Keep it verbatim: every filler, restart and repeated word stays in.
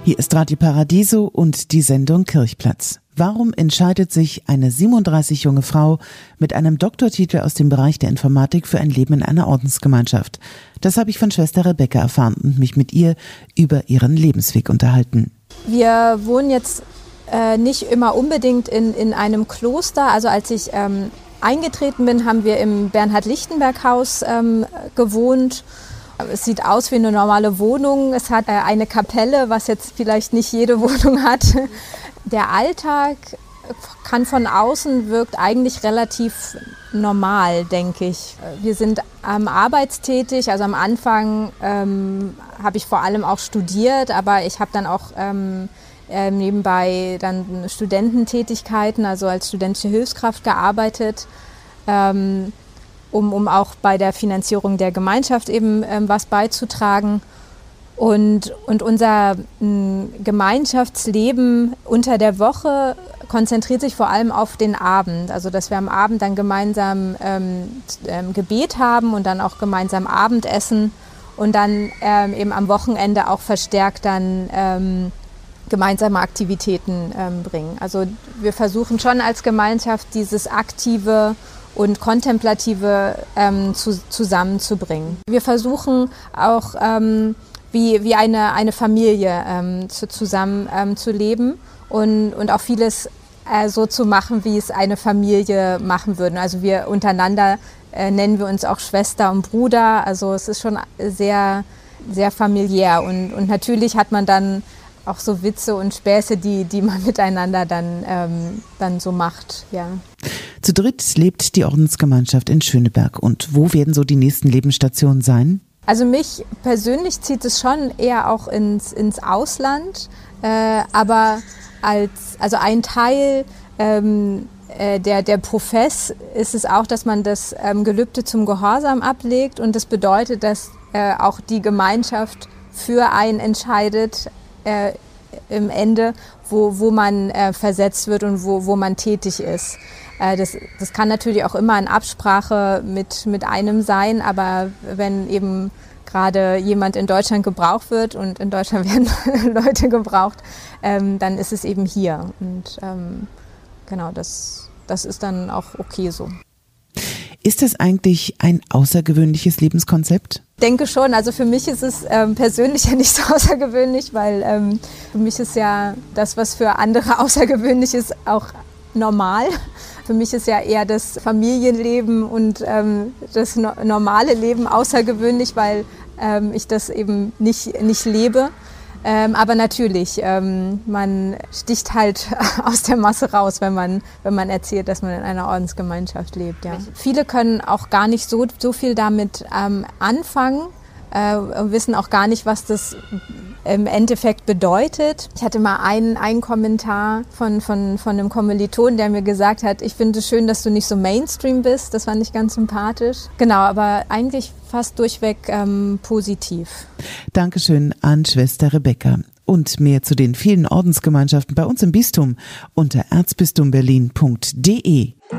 Hier ist Radio Paradiso und die Sendung Kirchplatz. Warum entscheidet sich eine siebenunddreißig junge Frau mit einem Doktortitel aus dem Bereich der Informatik für ein Leben in einer Ordensgemeinschaft? Das habe ich von Schwester Rebecca erfahren und mich mit ihr über ihren Lebensweg unterhalten. Wir wohnen jetzt äh, nicht immer unbedingt in, in einem Kloster. Also als ich ähm, eingetreten bin, haben wir im Bernhard-Lichtenberg-Haus ähm, gewohnt. Es sieht aus wie eine normale Wohnung. Es hat äh, eine Kapelle, was jetzt vielleicht nicht jede Wohnung hat. Der Alltag kann von außen wirkt eigentlich relativ normal, denke ich. Wir sind ähm, arbeitstätig. Also am Anfang ähm, habe ich vor allem auch studiert, aber ich habe dann auch ähm, äh, nebenbei dann Studententätigkeiten, also als studentische Hilfskraft gearbeitet. Ähm, Um, um auch bei der Finanzierung der Gemeinschaft eben ähm, was beizutragen. Und, und unser m, Gemeinschaftsleben unter der Woche konzentriert sich vor allem auf den Abend. Also dass wir am Abend dann gemeinsam ähm, ähm, Gebet haben und dann auch gemeinsam Abendessen und dann ähm, eben am Wochenende auch verstärkt dann ähm, gemeinsame Aktivitäten ähm, bringen. Also wir versuchen schon als Gemeinschaft dieses aktive und kontemplative ähm, zu, zusammenzubringen. Wir versuchen auch ähm, wie, wie eine, eine Familie ähm, zu, zusammen ähm, zu leben und, und auch vieles äh, so zu machen, wie es eine Familie machen würde. Also wir untereinander äh, nennen wir uns auch Schwester und Bruder. Also es ist schon sehr, sehr familiär und, und natürlich hat man dann auch so Witze und Späße, die, die man miteinander dann, ähm, dann so macht, ja. Zu dritt lebt die Ordensgemeinschaft in Schöneberg. Und wo werden so die nächsten Lebensstationen sein? Also mich persönlich zieht es schon eher auch ins, ins Ausland. Äh, aber als, also ein Teil ähm, äh, der, der Profess ist es auch, dass man das ähm, Gelübde zum Gehorsam ablegt. Und das bedeutet, dass äh, auch die Gemeinschaft für einen entscheidet, äh, im Ende, wo, wo man äh, versetzt wird und wo, wo man tätig ist. Das, das kann natürlich auch immer in Absprache mit, mit einem sein, aber wenn eben gerade jemand in Deutschland gebraucht wird und in Deutschland werden Leute gebraucht, ähm, dann ist es eben hier. Und ähm, genau, das, das ist dann auch okay so. Ist das eigentlich ein außergewöhnliches Lebenskonzept? Ich denke schon. Also für mich ist es ähm, persönlich ja nicht so außergewöhnlich, weil ähm, für mich ist ja das, was für andere außergewöhnlich ist, auch normal. Für mich ist ja eher das Familienleben und ähm, das no- normale Leben außergewöhnlich, weil ähm, ich das eben nicht, nicht lebe. Ähm, aber natürlich, ähm, man sticht halt aus der Masse raus, wenn man, wenn man erzählt, dass man in einer Ordensgemeinschaft lebt. Ja. Viele können auch gar nicht so, so viel damit ähm, anfangen, äh, wissen auch gar nicht, was das im Endeffekt bedeutet. Ich hatte mal einen, einen Kommentar von, von, von einem Kommiliton, der mir gesagt hat, ich finde es schön, dass du nicht so Mainstream bist. Das fand ich ganz sympathisch. Genau, aber eigentlich fast durchweg ähm, positiv. Dankeschön an Schwester Rebecca. Und mehr zu den vielen Ordensgemeinschaften bei uns im Bistum unter erzbistumberlin punkt de.